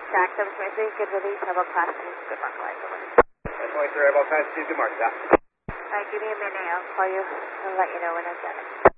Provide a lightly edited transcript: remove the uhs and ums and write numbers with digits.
Jack 723, good release, how about class 2? Good mark, line, good morning. 723, how about class 2? Good mark, Jack. Alright, give me a minute, I'll call you and let you know when I've done it.